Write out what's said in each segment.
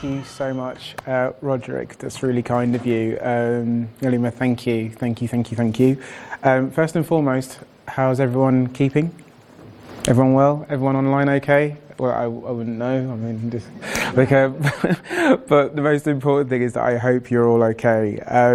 Thank you so much, Roderick. That's really kind of you. Nalima, thank you. First and foremost, how's everyone keeping? Everyone well? Everyone online okay? Well, I wouldn't know. I mean, just like, but the most important thing is that I hope you're all okay.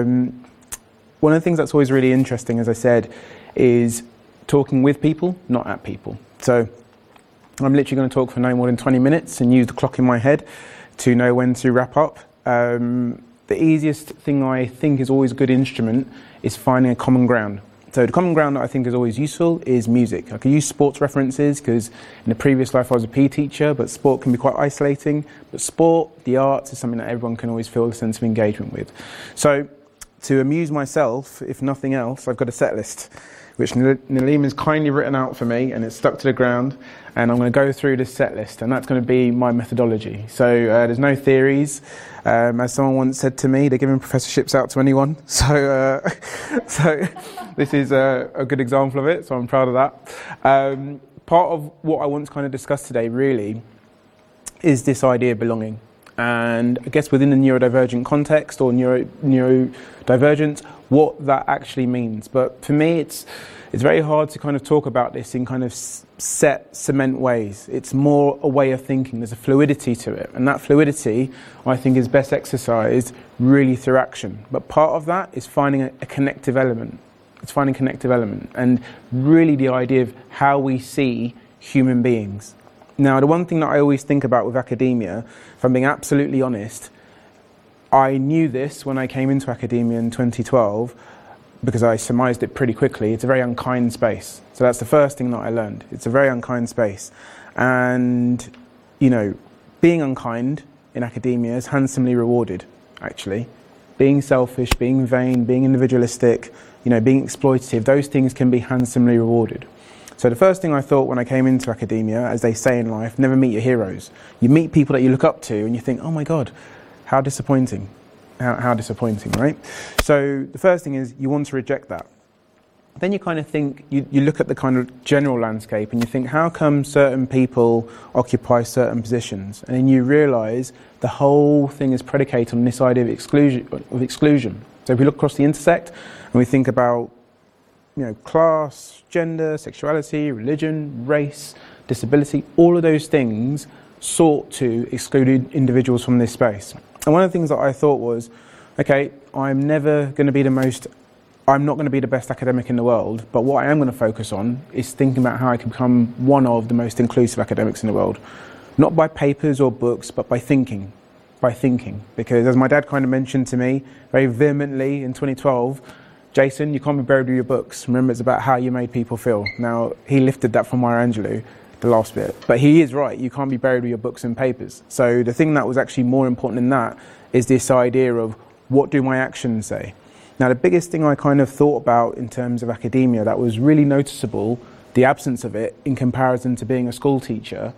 One of the things that's always really interesting, as I said, is talking with people, not at people. So I'm literally going to talk for no more than 20 minutes and use the clock in my head to know when to wrap up. The easiest thing I think is always a good instrument is finding a common ground. So the common ground that I think is always useful is music. I can use sports references because in a previous life I was a PE teacher, but sport can be quite isolating. But sport, the arts, is something that everyone can always feel a sense of engagement with. So to amuse myself, if nothing else, I've got a set list, which Nalim has kindly written out for me, and it's stuck to the ground, and I'm going to go through this set list, and that's going to be my methodology. So there's no theories. As someone once said to me, they're giving professorships out to anyone. So this is a good example of it, so I'm proud of that. Part of what I want to kind of discuss today, really, is this idea of belonging. And I guess within the neurodivergent context or neurodivergence, what that actually means. But for me, it's very hard to kind of talk about this in kind of cement ways. It's more a way of thinking. There's a fluidity to it. And that fluidity, I think, is best exercised really through action. But part of that is finding a connective element. It's finding connective element. And really the idea of how we see human beings. Now, the one thing that I always think about with academia, if I'm being absolutely honest, I knew this when I came into academia in 2012 because I surmised it pretty quickly. It's a very unkind space. So that's the first thing that I learned. It's a very unkind space. And, you know, being unkind in academia is handsomely rewarded, actually. Being selfish, being vain, being individualistic, you know, being exploitative, those things can be handsomely rewarded. So the first thing I thought when I came into academia, as they say in life, never meet your heroes. You meet people that you look up to and you think, oh my God, how disappointing. How disappointing, right? So the first thing is you want to reject that. Then you kind of think, you look at the kind of general landscape and you think, how come certain people occupy certain positions? And then you realise the whole thing is predicated on this idea of exclusion. So if we look across the intersect and we think about, you know, class, gender, sexuality, religion, race, disability, all of those things sought to exclude individuals from this space. And one of the things that I thought was, okay, I'm not going to be the best academic in the world, but what I am going to focus on is thinking about how I can become one of the most inclusive academics in the world. Not by papers or books, but by thinking. Because as my dad kind of mentioned to me very vehemently in 2012, Jason, you can't be buried with your books. Remember, it's about how you made people feel. Now, he lifted that from Maya Angelou, the last bit. But he is right. You can't be buried with your books and papers. So the thing that was actually more important than that is this idea of what do my actions say? Now, the biggest thing I kind of thought about in terms of academia that was really noticeable, the absence of it in comparison to being a school teacher,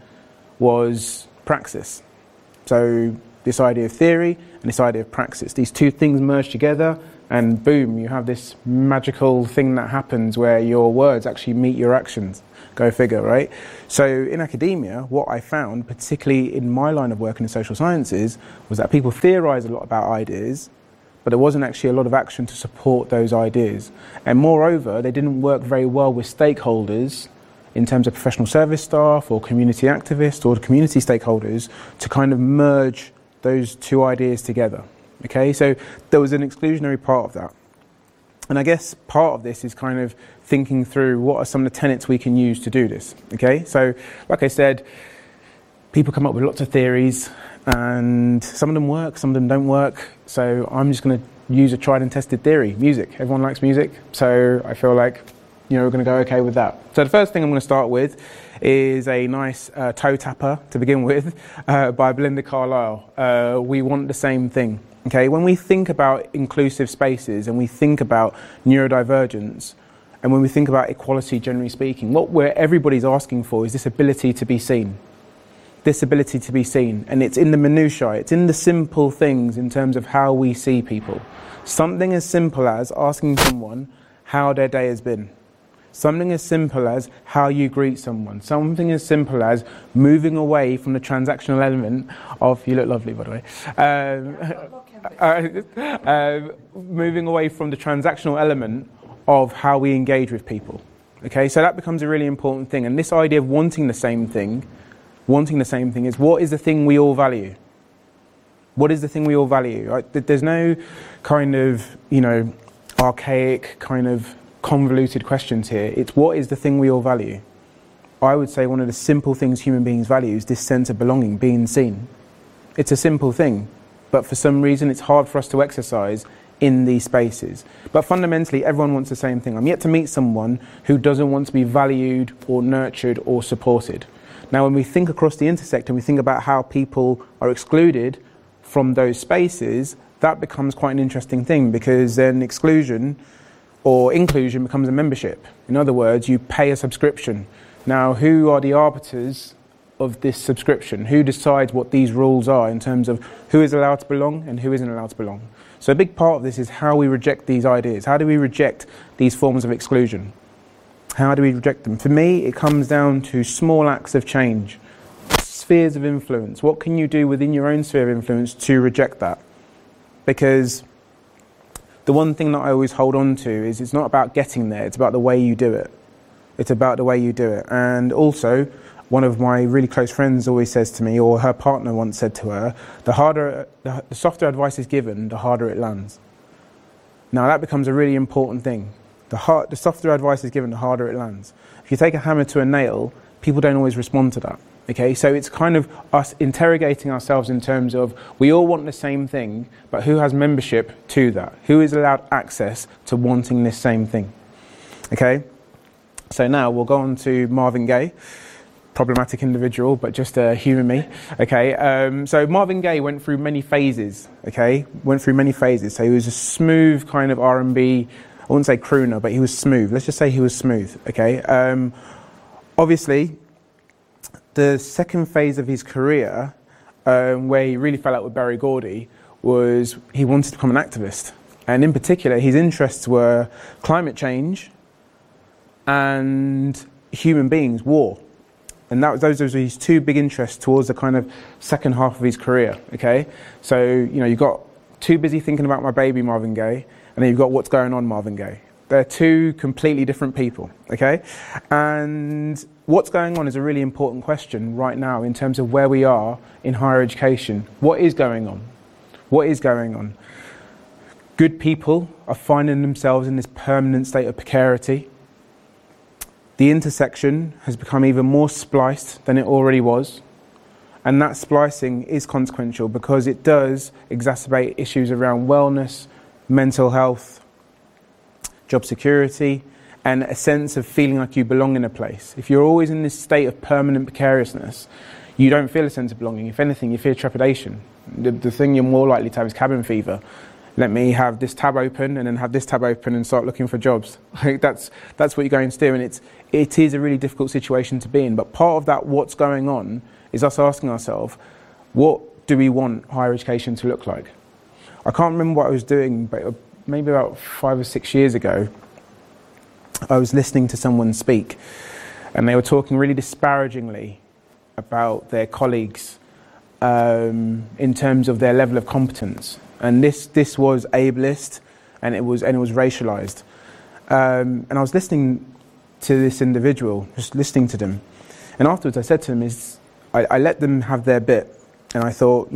was praxis. So this idea of theory and this idea of praxis, these two things merge together, and boom, you have this magical thing that happens where your words actually meet your actions. Go figure, right? So in academia, what I found, particularly in my line of work in the social sciences, was that people theorise a lot about ideas, but there wasn't actually a lot of action to support those ideas. And moreover, they didn't work very well with stakeholders in terms of professional service staff or community activists or community stakeholders to kind of merge those two ideas together. Okay, so there was an exclusionary part of that. And I guess part of this is kind of thinking through what are some of the tenets we can use to do this. Okay, so like I said, people come up with lots of theories and some of them work, some of them don't work. So I'm just going to use a tried and tested theory, music. Everyone likes music, so I feel like, you know, we're going to go okay with that. So the first thing I'm going to start with is a nice toe tapper to begin with by Belinda Carlisle. We want the same thing. Okay, when we think about inclusive spaces and we think about neurodivergence and when we think about equality generally speaking, everybody's asking for is this ability to be seen. This ability to be seen. And it's in the minutiae, it's in the simple things in terms of how we see people. Something as simple as asking someone how their day has been. Something as simple as how you greet someone. Something as simple as moving away from the transactional element of, you look lovely by the way, moving away from the transactional element of how we engage with people. Okay, so that becomes a really important thing. And this idea of wanting the same thing is, what is the thing we all value? What is the thing we all value? Right? There's no kind of, archaic kind of convoluted questions here. It's what is the thing we all value? I would say one of the simple things human beings value is this sense of belonging, being seen. It's a simple thing, but for some reason it's hard for us to exercise in these spaces. But fundamentally, everyone wants the same thing. I'm yet to meet someone who doesn't want to be valued or nurtured or supported. Now, when we think across the intersect and we think about how people are excluded from those spaces, that becomes quite an interesting thing, because then exclusion or inclusion becomes a membership. In other words, you pay a subscription. Now, who are the arbiters of this subscription? Who decides what these rules are in terms of who is allowed to belong and who isn't allowed to belong? So a big part of this is how we reject these ideas. How do we reject these forms of exclusion? How do we reject them? For me, it comes down to small acts of change, spheres of influence. What can you do within your own sphere of influence to reject that? Because the one thing that I always hold on to is it's not about getting there, it's about the way you do it. It's about the way you do it. And also, one of my really close friends always says to me, or her partner once said to her, the softer advice is given, the harder it lands. Now that becomes a really important thing. The softer advice is given, the harder it lands. If you take a hammer to a nail, people don't always respond to that. Okay, so it's kind of us interrogating ourselves in terms of, we all want the same thing, but who has membership to that? Who is allowed access to wanting this same thing? Okay, so now we'll go on to Marvin Gaye. Problematic individual, but just humour me. Okay, so Marvin Gaye went through many phases. Okay, So he was a smooth kind of R&B. I wouldn't say crooner, but he was smooth. Let's just say he was smooth. Okay, obviously, the second phase of his career, where he really fell out with Berry Gordy, was he wanted to become an activist, and in particular, his interests were climate change and human beings, war. And those were his two big interests towards the kind of second half of his career, okay? So, you've got Too Busy Thinking About My Baby, Marvin Gaye, and then you've got What's Going On, Marvin Gaye. They're two completely different people, okay? And what's going on is a really important question right now in terms of where we are in higher education. What is going on? What is going on? Good people are finding themselves in this permanent state of precarity. The intersection has become even more spliced than it already was. And that splicing is consequential because it does exacerbate issues around wellness, mental health, job security, and a sense of feeling like you belong in a place. If you're always in this state of permanent precariousness, you don't feel a sense of belonging. If anything, you feel trepidation. The thing you're more likely to have is cabin fever. Let me have this tab open and then have this tab open and start looking for jobs. That's what you're going to do, and it is a really difficult situation to be in. But part of that what's going on is us asking ourselves, what do we want higher education to look like? I can't remember what I was doing, but maybe about 5 or 6 years ago, I was listening to someone speak, and they were talking really disparagingly about their colleagues in terms of their level of competence. And this was ableist, and it was racialized. And I was listening to this individual, just listening to them. And afterwards I said to them, I let them have their bit. And I thought,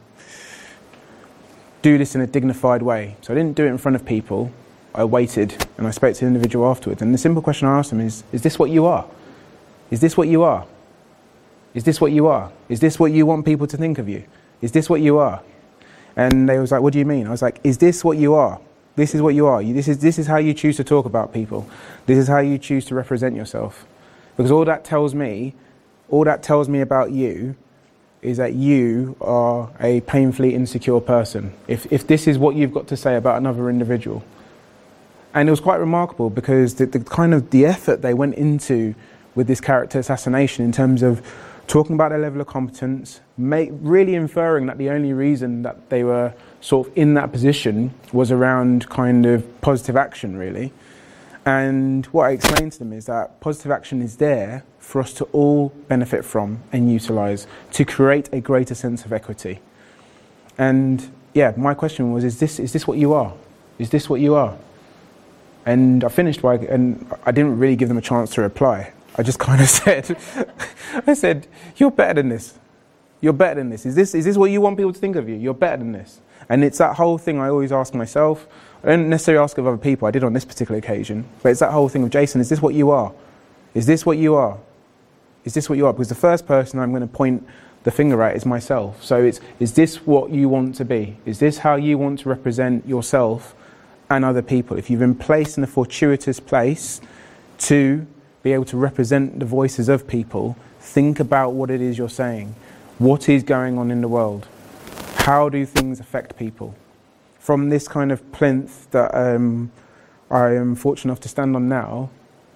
do this in a dignified way. So I didn't do it in front of people. I waited and I spoke to the individual afterwards. And the simple question I asked them is this what you are? Is this what you are? Is this what you are? Is this what you want people to think of you? Is this what you are? And they was like, what do you mean? I was like, is this what you are? This is what you are. This is how you choose to talk about people. This is how you choose to represent yourself. Because all that tells me about you is that you are a painfully insecure person. If this is what you've got to say about another individual. And it was quite remarkable because the kind of the effort they went into with this character assassination in terms of talking about their level of competence, really inferring that the only reason that they were sort of in that position was around kind of positive action, really. And what I explained to them is that positive action is there for us to all benefit from and utilise to create a greater sense of equity. And yeah, my question was, is this what you are? Is this what you are? And I finished and I didn't really give them a chance to reply. I just kind of said, I said, you're better than this. You're better than this. Is this what you want people to think of you? You're better than this. And it's that whole thing I always ask myself. I don't necessarily ask of other people. I did on this particular occasion. But it's that whole thing of, Jason, is this what you are? Is this what you are? Is this what you are? Because the first person I'm going to point the finger at is myself. So is this what you want to be? Is this how you want to represent yourself and other people? If you've been placed in a fortuitous place to be able to represent the voices of people, think about what it is you're saying. What is going on in the world? How do things affect people? From this kind of plinth that I am fortunate enough to stand on now,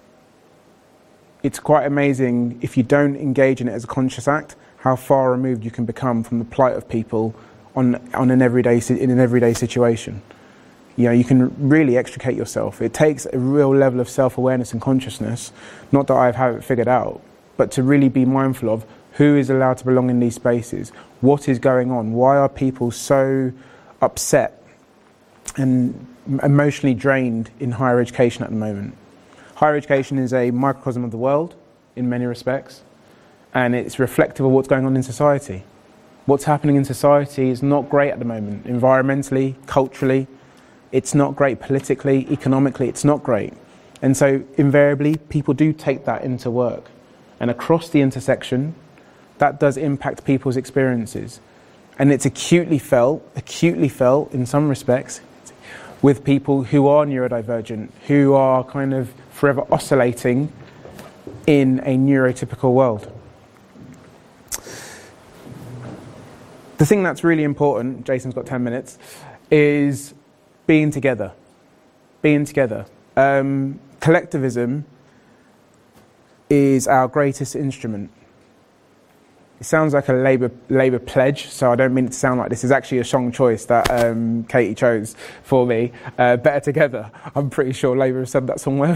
it's quite amazing if you don't engage in it as a conscious act, how far removed you can become from the plight of people in an everyday situation. You know, you can really extricate yourself. It takes a real level of self-awareness and consciousness, not that I have it figured out, but to really be mindful of who is allowed to belong in these spaces, what is going on, why are people so upset and emotionally drained in higher education at the moment. Higher education is a microcosm of the world in many respects, and it's reflective of what's going on in society. What's happening in society is not great at the moment, environmentally, culturally. It's not great politically, economically, it's not great. And so invariably, people do take that into work. And across the intersection, that does impact people's experiences. And it's acutely felt in some respects, with people who are neurodivergent, who are kind of forever oscillating in a neurotypical world. The thing that's really important, Jason's got 10 minutes, is being together. Being together. Collectivism is our greatest instrument. It sounds like a Labour pledge, so I don't mean it to sound like this. It's actually a song choice that Katie chose for me. Better Together. I'm pretty sure Labour has said that somewhere.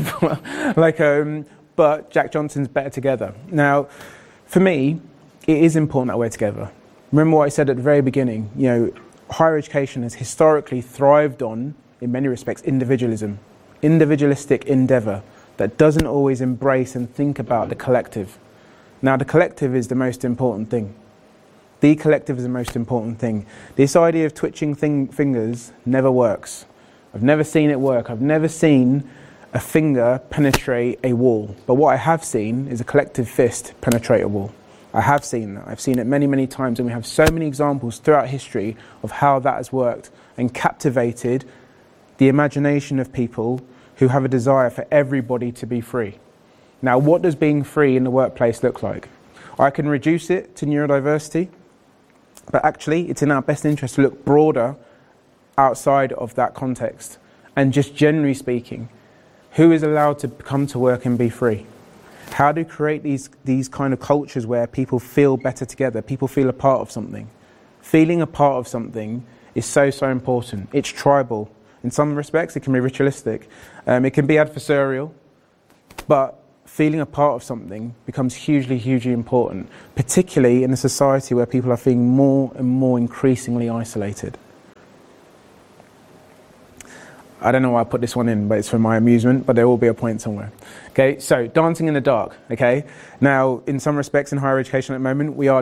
But Jack Johnson's Better Together. Now, for me, it is important that we're together. Remember what I said at the very beginning. You know, higher education has historically thrived on, in many respects, individualism, individualistic endeavour that doesn't always embrace and think about the collective. Now, the collective is the most important thing. The collective is the most important thing. This idea of twitching fingers never works. I've never seen it work. I've never seen a finger penetrate a wall. But what I have seen is a collective fist penetrate a wall. I have seen that. I've seen it many, many times, and we have so many examples throughout history of how that has worked and captivated the imagination of people who have a desire for everybody to be free. Now, what does being free in the workplace look like? I can reduce it to neurodiversity, but actually it's in our best interest to look broader outside of that context. And just generally speaking, who is allowed to come to work and be free? How do you create these kind of cultures where people feel better together, people feel a part of something? Feeling a part of something is so, so important. It's tribal. In some respects, it can be ritualistic. It can be adversarial, but feeling a part of something becomes hugely, hugely important, particularly in a society where people are feeling more and more increasingly isolated. I don't know why I put this one in, but it's for my amusement, but there will be a point somewhere. Okay, so dancing in the dark, okay? Now, in some respects in higher education at the moment, we are